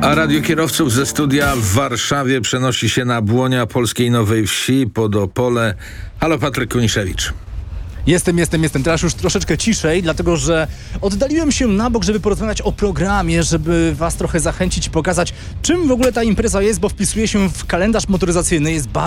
A Radio Kierowców ze studia w Warszawie przenosi się na Błonia Polskiej Nowej Wsi pod Opole. Halo, Patryk Kuniszewicz. Jestem. Teraz już troszeczkę ciszej, dlatego że oddaliłem się na bok, żeby porozmawiać o programie, żeby was trochę zachęcić i pokazać, czym w ogóle ta impreza jest, bo wpisuje się w kalendarz motoryzacyjny. Jest